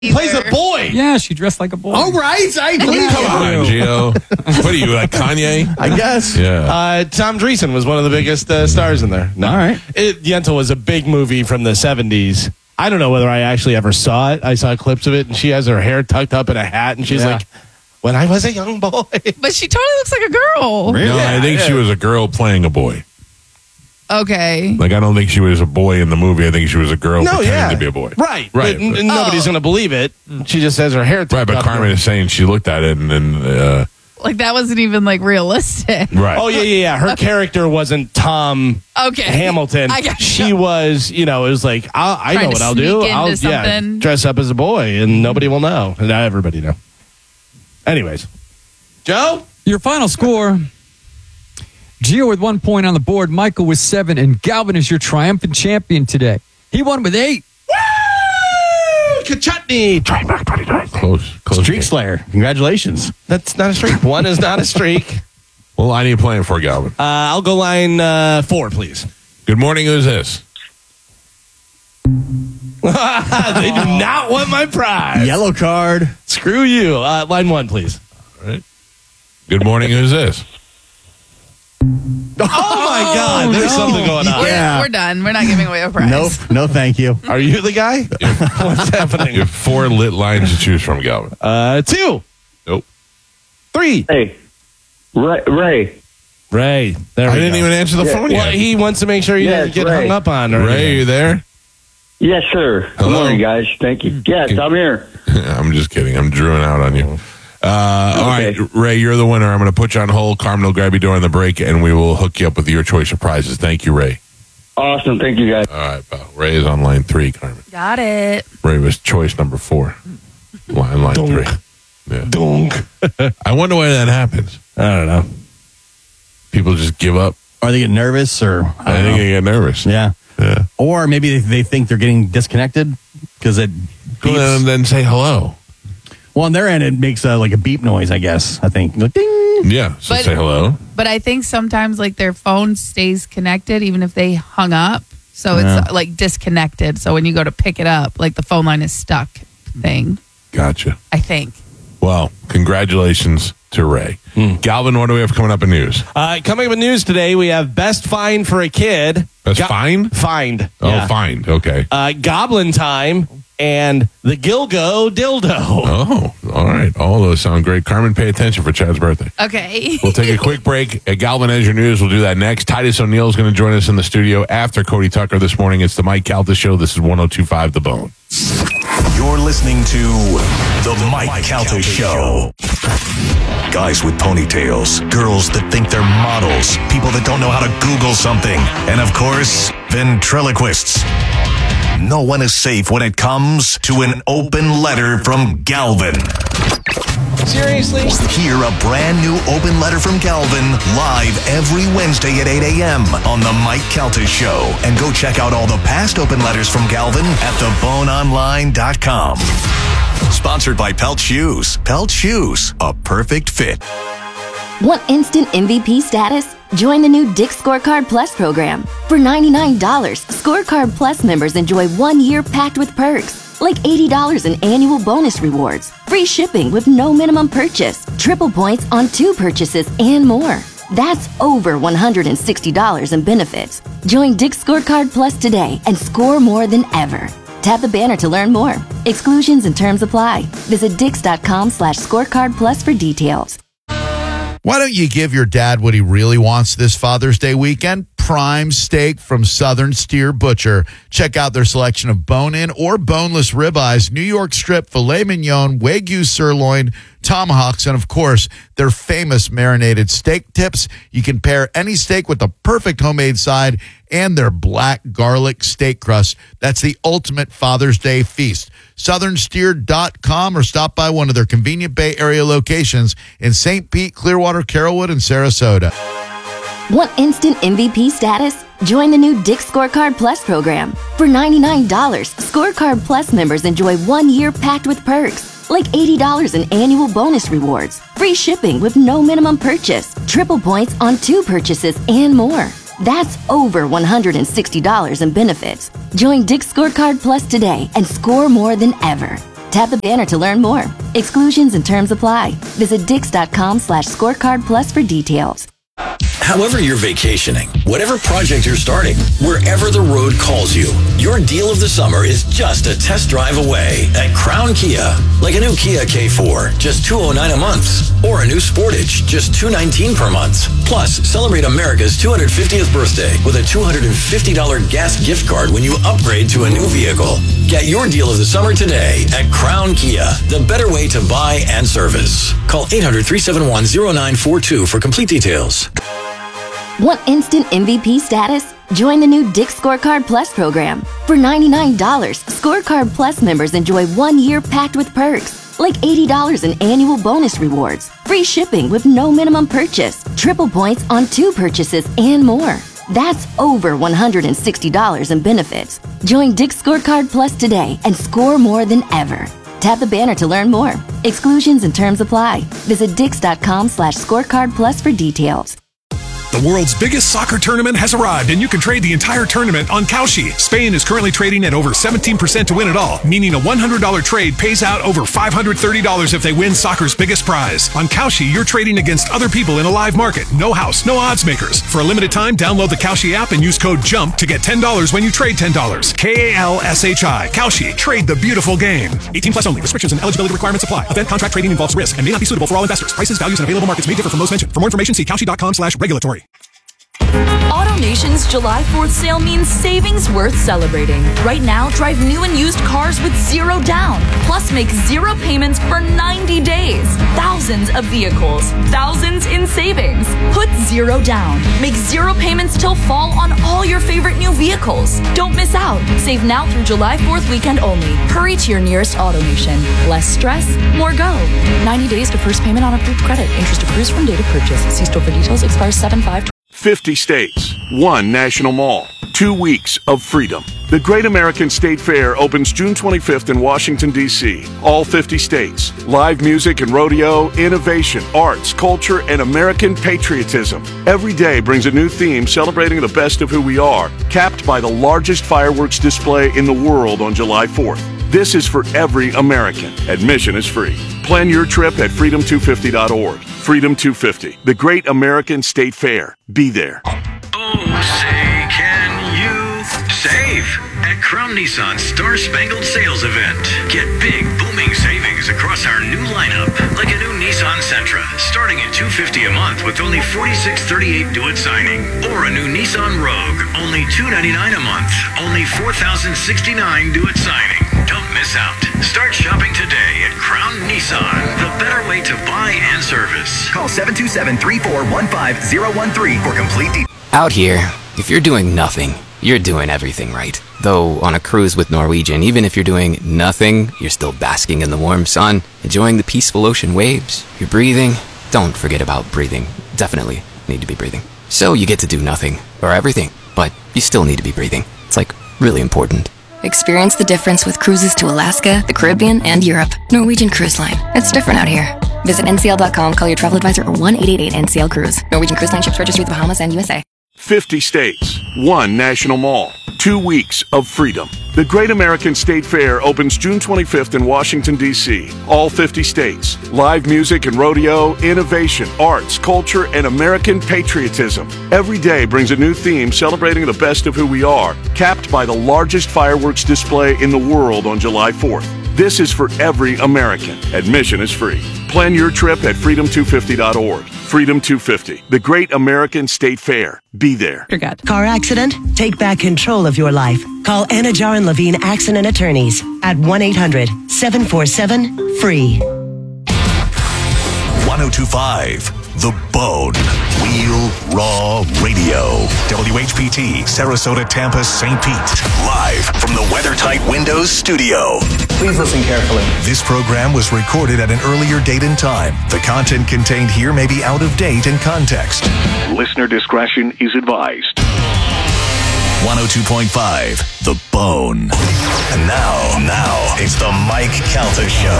Plays a boy. Yeah, she dressed like a boy. All right, I believe Come on, Gio. What are you, like Kanye? I guess. Yeah. Tom Dreesen was one of the biggest stars in there. No. All right. Yentl was a big movie from the 70s. I don't know whether I actually ever saw it. I saw clips of it, and she has her hair tucked up in a hat, and she's like, when I was a young boy. But she totally looks like a girl. Really? No, I think she was a girl playing a boy. Okay. Like, I don't think she was a boy in the movie. I think she was a girl pretending to be a boy. Right. Right. But nobody's going to believe it. She just has her hair tucked Right, but up. Carmen is saying she looked at it and Like, that wasn't even, like, realistic. right. Oh, yeah. Her character wasn't Tom Hamilton. I got She you. was, it was like, I know Trying what to I'll do. sneak I'll into something. dress up as a boy, and nobody will know. And now everybody know. Anyways. Joe? Your final score. Gio with 1 point on the board. Michael with 7. And Galvin is your triumphant champion today. He won with 8. Woo! Kachutney. Trademark 29. Close. Streak Slayer. Congratulations. That's not a streak. One is not a streak. Well, line are you playing for, Galvin? I'll go line 4, please. Good morning. Who's this? They do not want my prize. Yellow card. Screw you. Line 1, please. All right. Good morning. Who's this? Oh, my God. There's something going on. We're done. We're not giving away a prize. No, thank you. Are you the guy? What's happening? You have 4 lit lines to choose from, Galvin. 2. Nope. 3. Hey, Ray. Ray. There I we didn't go. even answer the phone Well, yet. he wants to make sure he Yes, doesn't get Ray. hung up on. Or Ray, are you there? Yes, sir. Good Hello. morning, guys. Thank you. Yes, I'm here. I'm just kidding. I'm drooling out on you. All right, Okay. Ray, you're the winner. I'm going to put you on hold. Carmen will grab you during the break, and we will hook you up with your choice of prizes. Thank you, Ray. Awesome. Thank you, guys. All right, pal. Ray is on line 3, Carmen. Got it. Ray was choice number 4. Line Dunk. 3. Yeah. Dunk. I wonder why that happens. I don't know. People just give up. Or they get nervous, or I think they get nervous. yeah. Yeah. Or maybe they think they're getting disconnected because it Well, beeps. then say hello. Well, on their end, it makes like a beep noise, I guess. I think. Like, ding. Yeah. So But- say hello. But I think sometimes, like, their phone stays connected even if they hung up. So it's, Yeah. like, disconnected. So when you go to pick it up, like, the phone line is stuck thing, Gotcha. I think. Well, congratulations to Ray. Galvin, what do we have coming up in news? Coming up in news today, we have best find for a kid. Best find? Find. Oh, Yeah. find. Okay. Goblin Time and the Gilgo Dildo. Oh, all right. All those sound great. Carmen, pay attention for Chad's birthday. Okay. We'll take a quick break. At Galvin Ezra News, we'll do that next. Titus O'Neill is going to join us in the studio after Cody Tucker this morning. It's the Mike Calta Show. This is 102.5 The Bone. You're listening to The Mike Calta Show. Guys with ponytails, girls that think they're models, people that don't know how to Google something, and of course, ventriloquists. No one is safe when it comes to an open letter from Galvin. Seriously? Hear a brand new open letter from Galvin live every Wednesday at 8 a.m. on The Mike Calta Show. And go check out all the past open letters from Galvin at theboneonline.com. Sponsored by Pelt Shoes. Pelt Shoes, a perfect fit. Want instant MVP status? Join the new Dick's Scorecard Plus program. For $99, Scorecard Plus members enjoy 1 year packed with perks, like $80 in annual bonus rewards, free shipping with no minimum purchase, triple points on 2 purchases, and more. That's over $160 in benefits. Join Dick's Scorecard Plus today and score more than ever. Tap the banner to learn more. Exclusions and terms apply. Visit dix.com/scorecard plus for details. Why don't you give your dad what he really wants this Father's Day weekend? Prime steak from Southern Steer Butcher. Check out their selection of bone-in or boneless ribeyes, New York strip, filet mignon, Wagyu sirloin, tomahawks, and of course, their famous marinated steak tips. You can pair any steak with the perfect homemade side and their black garlic steak crust. That's the ultimate Father's Day feast. SouthernSteer.com or stop by one of their convenient Bay Area locations in St. Pete, Clearwater, Carrollwood, and Sarasota. Want instant MVP status? Join the new Dick's Scorecard Plus program. For $99, Scorecard Plus members enjoy 1 year packed with perks, like $80 in annual bonus rewards, free shipping with no minimum purchase, triple points on 2 purchases, and more. That's over $160 in benefits. Join Dick's Scorecard Plus today and score more than ever. Tap the banner to learn more. Exclusions and terms apply. Visit Dix.com/scorecard plus for details. However you're vacationing, whatever project you're starting, wherever the road calls you, your deal of the summer is just a test drive away at Crown Kia. Like a new Kia K4, just $209 a month. Or a new Sportage, just $219 per month. Plus, celebrate America's 250th birthday with a $250 gas gift card when you upgrade to a new vehicle. Get your deal of the summer today at Crown Kia, the better way to buy and service. Call 800-371-0942 for complete details. Want instant MVP status? Join the new Dix Scorecard Plus program. For $99, Scorecard Plus members enjoy 1 year packed with perks, like $80 in annual bonus rewards, free shipping with no minimum purchase, triple points on 2 purchases, and more. That's over $160 in benefits. Join Dix Scorecard Plus today and score more than ever. Tap the banner to learn more. Exclusions and terms apply. Visit Dix.com/scorecard plus for details. The world's biggest soccer tournament has arrived, and you can trade the entire tournament on Kalshi. Spain is currently trading at over 17% to win it all, meaning a $100 trade pays out over $530 if they win soccer's biggest prize. On Kalshi, you're trading against other people in a live market. No house, no odds makers. For a limited time, download the Kalshi app and use code JUMP to get $10 when you trade $10. Kalshi. Kalshi. Trade the beautiful game. 18 plus only. Restrictions and eligibility requirements apply. Event contract trading involves risk and may not be suitable for all investors. Prices, values, and available markets may differ from those mentioned. For more information, see Kalshi.com/regulatory. AutoNation's July 4th sale means savings worth celebrating. Right now, drive new and used cars with zero down. Plus, make zero payments for 90 days. Thousands of vehicles. Thousands in savings. Put zero down. Make zero payments till fall on all your favorite new vehicles. Don't miss out. Save now through July 4th weekend only. Hurry to your nearest AutoNation. Less stress, more go. 90 days to first payment on approved credit. Interest accrues from date of purchase. See store for details. Expires 7/5. 50 states, 1 national mall, 2 weeks of freedom. The Great American State Fair opens June 25th in Washington, D.C. All 50 states. Live music and rodeo, innovation, arts, culture, and American patriotism. Every day brings a new theme celebrating the best of who we are, capped by the largest fireworks display in the world on July 4th. This is for every American. Admission is free. Plan your trip at freedom250.org. Freedom 250, the Great American State Fair. Be there. Oh, say, can you save at Crown Nissan's Star Spangled Sales Event? Get big, booming savings across our new lineup, like a new Nissan Sentra, starting at $250 a month with only $4,638 due at signing, or a new Nissan Rogue, only $299 a month, only $4,069 due at signing. Don't miss out. Start shopping today at Crown Nissan, the better way to buy and service. Call 727-3415-013 for complete details. Out here, if you're doing nothing, you're doing everything right. Though on a cruise with Norwegian, even if you're doing nothing, you're still basking in the warm sun, enjoying the peaceful ocean waves. You're breathing. Don't forget about breathing. Definitely need to be breathing. So you get to do nothing, or everything, but you still need to be breathing. It's like really important. Experience the difference with cruises to Alaska, the Caribbean, and Europe. Norwegian Cruise Line. It's different out here. Visit ncl.com, call your travel advisor, or 1-888-NCL-CRUISE. Norwegian Cruise Line ships registry the Bahamas and USA. 50 states, 1 national mall, 2 weeks of freedom. The Great American State Fair opens June 25th in Washington, D.C. All 50 states. Live music and rodeo, innovation, arts, culture, and American patriotism. Every day brings a new theme celebrating the best of who we are, capped by the largest fireworks display in the world on July 4th. This is for every American. Admission is free. Plan your trip at freedom250.org. Freedom 250, the Great American State Fair. Be there. Car accident? Take back control of your life. Call Anna Jar and Levine Accident Attorneys at 1-800-747-FREE. 1025 The Bone. Wheel Raw Radio. WHPT, Sarasota, Tampa, St. Pete. Live from the WeatherTight Windows studio. Please listen carefully. This program was recorded at an earlier date and time. The content contained here may be out of date in context. Listener discretion is advised. 102.5 The Bone. And now, it's the Mike Calta Show.